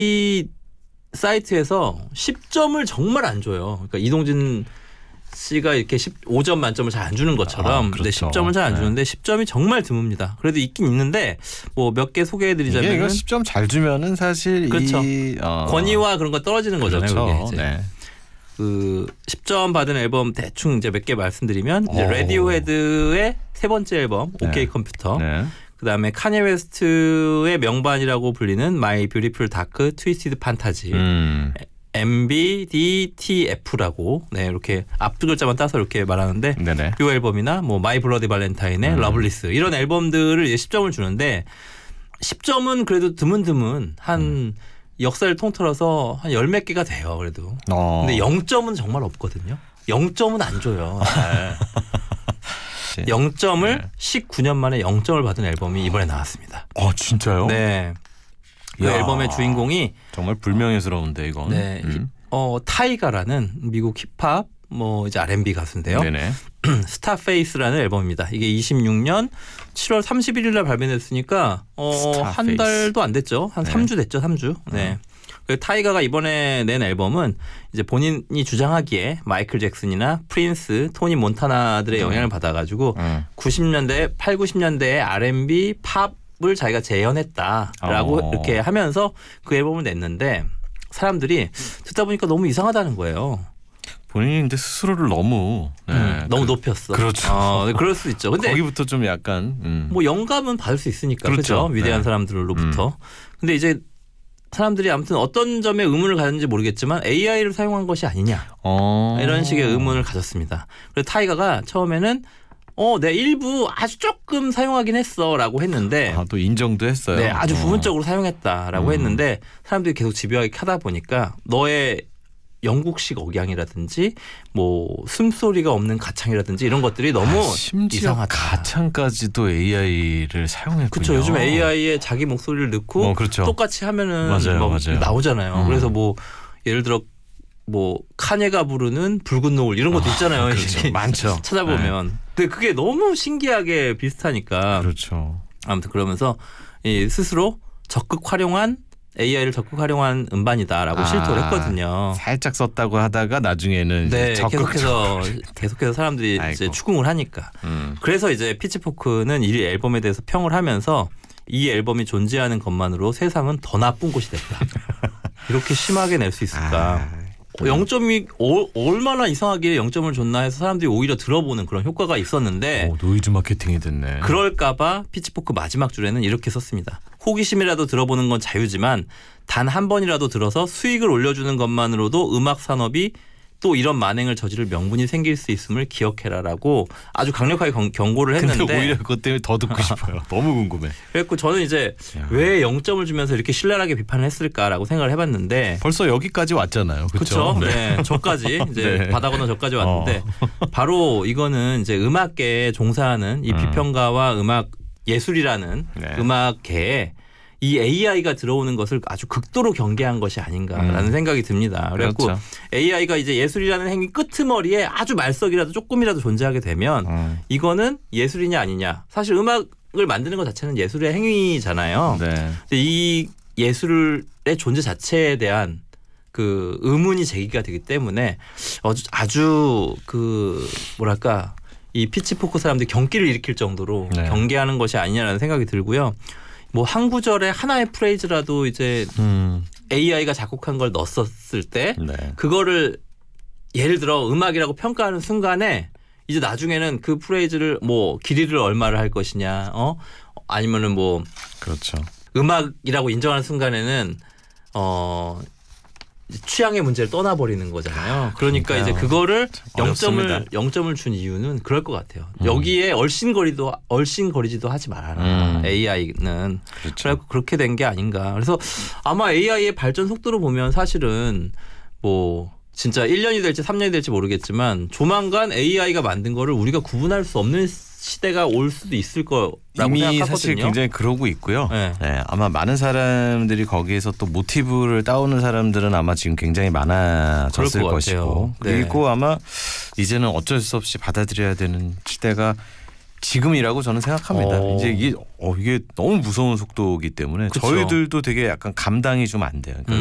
이 사이트에서 10점을 정말 안 줘요. 그러니까 이동진 씨가 이렇게 15점 만점을 잘 안 주는 것처럼 그렇죠. 근데 10점을 잘 안 주는데 10점이 정말 드뭅니다. 그래도 있긴 있는데 뭐 몇 개 소개해드리자면 이게 10점 잘 주면은 사실 그렇죠. 이 권위와 그런 거 떨어지는 거잖아요. 그렇죠. 그게 이제. 네. 그 10점 받은 앨범 대충 이제 몇 개 말씀드리면 이제 레디오헤드의 세 번째 앨범 오케이 컴퓨터. 네. 그다음에 카니 웨스트의 명반이라고 불리는 My Beautiful Dark Twisted Fantasy. MBDTF라고 네 이렇게 앞두 글자만 따서 이렇게 말하는데 네네. 이 앨범이나 뭐 마이 블러디 발렌타인의 러블리스 이런 앨범들을 이제 10점을 주는데 10점은 그래도 드문드문 한 역사를 통틀어서 한 열 몇 개가 돼요. 그래도. 근데 0점은 정말 없거든요. 0점은 안 줘요. 네. 0점을 네. 19년 만에 0점을 받은 앨범이 이번에 나왔습니다. 진짜요? 네. 그 앨범의 주인공이 정말 불명예스러운데 이건. 네. 타이가라는 미국 힙합 뭐 이제 R&B 가수인데요. 네네. 스타페이스라는 앨범입니다. 이게 26년 7월 31일 날 발매됐으니까 한 달도 안 됐죠. 한 3주 됐죠. 3주. 네. 타이가가 이번에 낸 앨범은 이제 본인이 주장하기에 마이클 잭슨이나 프린스, 토니 몬타나들의 영향을 받아가지고 90년대, 8, 90년대의 R&B 팝을 자기가 재현했다라고 이렇게 하면서 그 앨범을 냈는데 사람들이 듣다 보니까 너무 이상하다는 거예요. 본인이 근데 스스로를 너무 너무 높였어. 그렇죠. 그럴 수 있죠. 근데 거기부터 좀 약간 뭐 영감은 받을 수 있으니까 그렇죠. 그렇죠. 위대한 네. 사람들로부터. 근데 이제 사람들이 아무튼 어떤 점에 의문을 가졌는지 모르겠지만 AI를 사용한 것이 아니냐 이런 식의 의문을 가졌습니다. 그래서 타이가가 처음에는 내 일부 아주 조금 사용하긴 했어라고 했는데 또 인정도 했어요. 네, 아주 부분적으로 사용했다라고 했는데 사람들이 계속 집요하게 하다 보니까 너의 영국식 억양이라든지 뭐 숨소리가 없는 가창이라든지 이런 것들이 너무 심지어 이상하다. 가창까지도 AI를 사용했군요. 그렇죠. 요즘 AI에 자기 목소리를 넣고 그렇죠. 똑같이 하면은 맞아요. 나오잖아요. 그래서 뭐 예를 들어 뭐 카네가 부르는 붉은 노을 이런 것도 있잖아요. 그렇죠. 많죠. 찾아보면. 네. 근데 그게 너무 신기하게 비슷하니까. 그렇죠. 아무튼 그러면서 스스로 AI를 적극 활용한 음반이다라고 실토를 했거든요. 살짝 썼다고 하다가 나중에는 네, 적극적으로 계속해서 사람들이 이제 추궁을 하니까. 그래서 이제 피치포크는 이 앨범에 대해서 평을 하면서 이 앨범이 존재하는 것만으로 세상은 더 나쁜 곳이 됐다. 이렇게 심하게 낼 수 있을까? 0점이 얼마나 이상하게 0점을 줬나 해서 사람들이 오히려 들어보는 그런 효과가 있었는데 노이즈 마케팅이 됐네. 그럴까봐 피치포크 마지막 줄에는 이렇게 썼습니다. 호기심이라도 들어보는 건 자유지만 단 한 번이라도 들어서 수익을 올려주는 것만으로도 음악 산업이 또 이런 만행을 저지를 명분이 생길 수 있음을 기억해라라고 아주 강력하게 경고를 했는데 근데 오히려 그것 때문에 더 듣고 싶어요. 너무 궁금해. 그래서 저는 이제 왜 0점을 주면서 이렇게 신랄하게 비판을 했을까라고 생각을 해봤는데 벌써 여기까지 왔잖아요. 그렇죠? 네. 저까지 이제 네. 바다 건너 저까지 왔는데 바로 이거는 이제 음악계에 종사하는 이 비평가와 음악 예술이라는 음악계에 이 AI가 들어오는 것을 아주 극도로 경계한 것이 아닌가라는 생각이 듭니다. 그래갖고 그렇죠. AI가 이제 예술이라는 행위 끄트머리에 아주 말석이라도 조금이라도 존재하게 되면 이거는 예술이냐 아니냐. 사실 음악을 만드는 것 자체는 예술의 행위잖아요. 네. 근데 이 예술의 존재 자체에 대한 그 의문이 제기가 되기 때문에 아주 그 뭐랄까 이 피치포크 사람들이 경기를 일으킬 정도로 경계하는 것이 아니냐라는 생각이 들고요. 뭐 한 구절에 하나의 프레이즈라도 이제 AI가 작곡한 걸 넣었을 때 그거를 예를 들어 음악이라고 평가하는 순간에 이제 나중에는 그 프레이즈를 뭐 길이를 얼마를 할 것이냐, 아니면은 뭐 그렇죠. 음악이라고 인정하는 순간에는 취향의 문제를 떠나버리는 거잖아요. 그러니까 이제 그거를 0점을 준 이유는 그럴 것 같아요. 여기에 얼씬거리지도 하지 말아라. AI는. 그렇죠. 그렇게 된 게 아닌가. 그래서 아마 AI의 발전 속도로 보면 사실은 뭐 진짜 1년이 될지 3년이 될지 모르겠지만 조만간 AI가 만든 거를 우리가 구분할 수 없는 시대가 올 수도 있을 거라고 이미 생각하거든요. 사실 굉장히 그러고 있고요. 네. 아마 많은 사람들이 거기에서 또 모티브를 따오는 사람들은 아마 지금 굉장히 많아졌을 것이고 그리고 아마 이제는 어쩔 수 없이 받아들여야 되는 시대가 지금이라고 저는 생각합니다. 이제 이게 너무 무서운 속도이기 때문에 그쵸. 저희들도 되게 약간 감당이 좀 안 돼요. 그러니까